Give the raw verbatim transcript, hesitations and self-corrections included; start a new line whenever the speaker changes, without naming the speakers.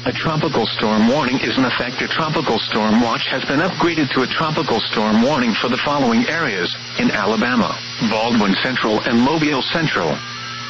A tropical storm warning is in effect. A tropical storm watch has been upgraded to a tropical storm warning for the following areas in Alabama: Baldwin Central and Mobile Central,